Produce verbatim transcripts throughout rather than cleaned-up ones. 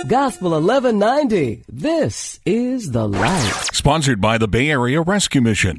Gospel eleven ninety. This is The Light. Sponsored by the Bay Area Rescue Mission.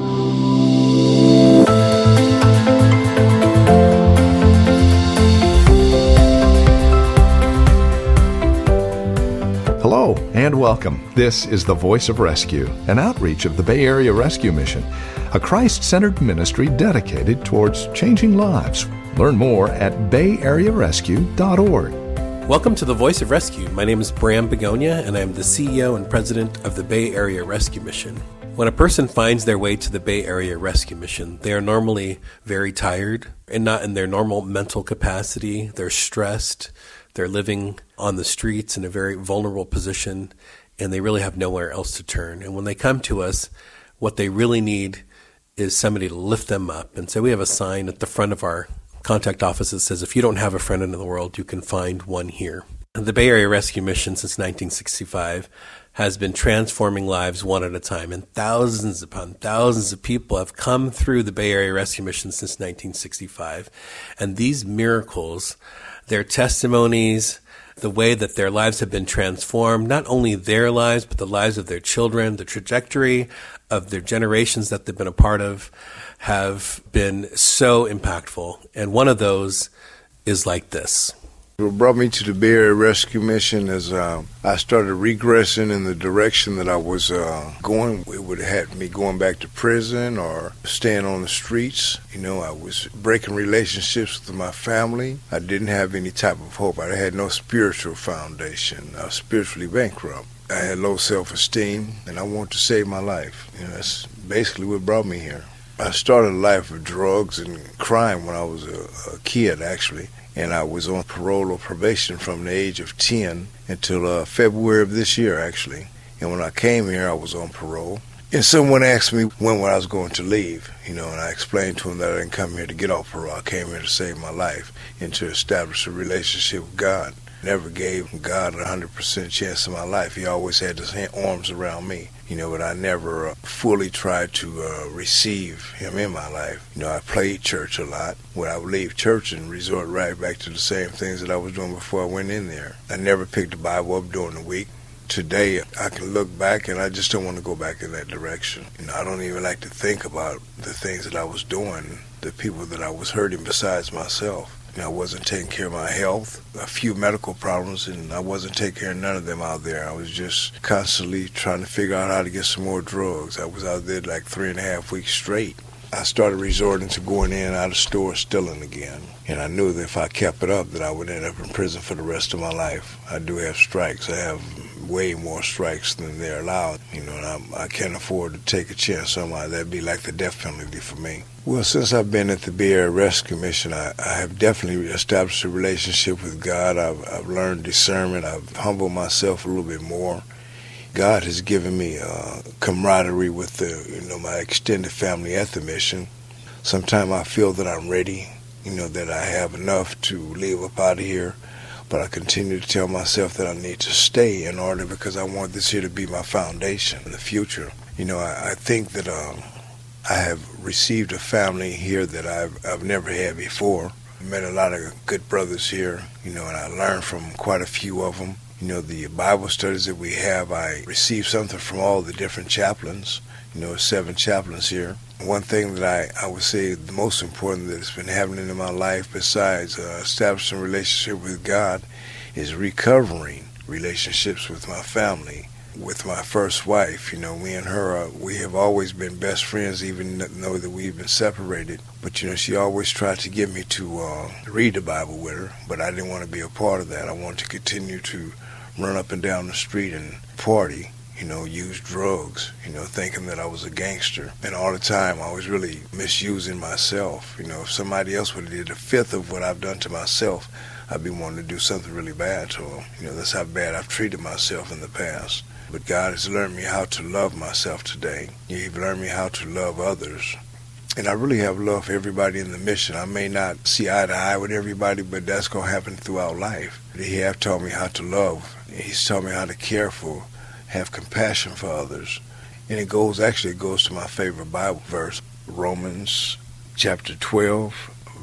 Hello and welcome. This is The Voice of Rescue, an outreach of the Bay Area Rescue Mission, a Christ-centered ministry dedicated towards changing lives. Learn more at bay area rescue dot org. Welcome to The Voice of Rescue. My name is Bram Begonia, and I am the C E O and President of the Bay Area Rescue Mission. When a person finds their way to the Bay Area Rescue Mission, they are normally very tired and not in their normal mental capacity. They're stressed. They're living on the streets in a very vulnerable position, and they really have nowhere else to turn. And when they come to us, what they really need is somebody to lift them up. And so we have a sign at the front of our contact office that says, if you don't have a friend in the world, you can find one here. The Bay Area Rescue Mission since nineteen sixty-five has been transforming lives one at a time, and thousands upon thousands of people have come through the Bay Area Rescue Mission since nineteen sixty-five. And these miracles, their testimonies, the way that their lives have been transformed, not only their lives, but the lives of their children, the trajectory of their generations that they've been a part of, have been so impactful. And one of those is like this. What brought me to the Bay Area Rescue Mission is uh, I started regressing in the direction that I was uh, going. It would have had me going back to prison or staying on the streets. You know, I was breaking relationships with my family. I didn't have any type of hope. I had no spiritual foundation. I was spiritually bankrupt. I had low self-esteem, and I wanted to save my life. You know, that's basically what brought me here. I started a life of drugs and crime when I was a, a kid, actually. And I was on parole or probation from the age of ten until uh, February of this year, actually. And when I came here, I was on parole. And someone asked me when I was going to leave, you know, and I explained to them that I didn't come here to get off parole. I came here to save my life and to establish a relationship with God. Never gave God a one hundred percent chance in my life. He always had his hand, arms around me, you know, but I never uh, fully tried to uh, receive him in my life. You know, I played church a lot. When I would leave church and resort right back to the same things that I was doing before I went in there. I never picked the Bible up during the week. Today, I can look back and I just don't want to go back in that direction. You know, I don't even like to think about the things that I was doing, the people that I was hurting besides myself. You know, I wasn't taking care of my health, a few medical problems, and I wasn't taking care of none of them out there. I was just constantly trying to figure out how to get some more drugs. I was out there like three and a half weeks straight. I started resorting to going in and out of stores, stealing again. And I knew that if I kept it up, that I would end up in prison for the rest of my life. I do have strikes. I have way more strikes than they're allowed. You know, and I'm, I can't afford to take a chance on my, that'd be like the death penalty for me. Well, since I've been at the Bay Area Rescue Mission, I, I have definitely established a relationship with God. I've, I've learned discernment. I've humbled myself a little bit more. God has given me uh, camaraderie with the, you know, my extended family at the mission. Sometimes I feel that I'm ready, you know, that I have enough to leave up out of here. But I continue to tell myself that I need to stay in order because I want this here to be my foundation in the future. You know, I, I think that um, I have received a family here that I've, I've never had before. I met a lot of good brothers here, you know, and I learned from quite a few of them. You know, the Bible studies that we have, I received something from all the different chaplains. You know, seven chaplains here. One thing that I, I would say the most important that has been happening in my life besides uh, establishing a relationship with God is recovering relationships with my family. With my first wife, you know, me and her, uh, we have always been best friends, even though that we've been separated. But, you know, she always tried to get me to uh, read the Bible with her, but I didn't want to be a part of that. I wanted to continue to run up and down the street and party, you know, use drugs, you know, thinking that I was a gangster. And all the time I was really misusing myself. You know, if somebody else would have did a fifth of what I've done to myself, I'd be wanting to do something really bad to them. You know, that's how bad I've treated myself in the past. But God has learned me how to love myself today. He's learned me how to love others. And I really have love for everybody in the mission. I may not see eye to eye with everybody, but that's going to happen throughout life. He have taught me how to love. He's taught me how to care for, have compassion for others. And it goes, actually it goes to my favorite Bible verse, Romans chapter twelve,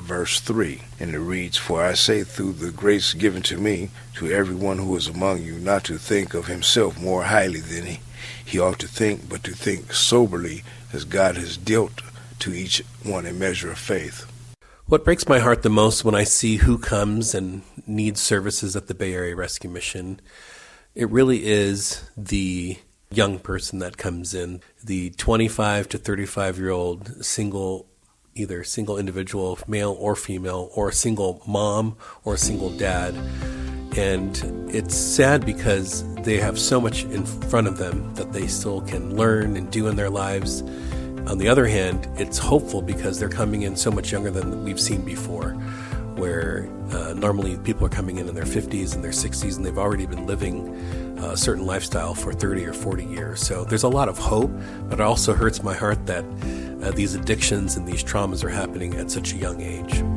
verse three, and it reads, "For I say through the grace given to me, to everyone who is among you, not to think of himself more highly than he, he ought to think, but to think soberly, as God has dealt to each one a measure of faith." What breaks my heart the most when I see who comes and needs services at the Bay Area Rescue Mission, it really is the young person that comes in, the twenty-five to thirty-five-year-old single, either single individual, male or female, or a single mom or a single dad. And it's sad because they have so much in front of them that they still can learn and do in their lives. On the other hand, it's hopeful because they're coming in so much younger than we've seen before, where uh, normally people are coming in in their fifties and their sixties and they've already been living a certain lifestyle for thirty or forty years. So there's a lot of hope, but it also hurts my heart that uh, these addictions and these traumas are happening at such a young age.